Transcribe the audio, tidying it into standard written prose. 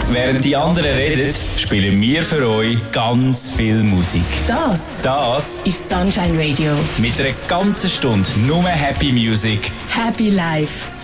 Während die anderen reden, spielen wir für euch ganz viel Musik. Das ist Sunshine Radio. mit einer ganzen Stunde nur Happy Music. Happy Life.